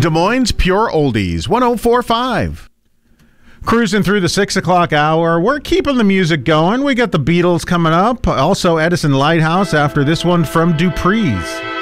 Des Moines Pure Oldies, 104.5. Cruising through the 6 o'clock hour. We're keeping the music going. We got the Beatles coming up. Also Edison Lighthouse after this one from Dupree's.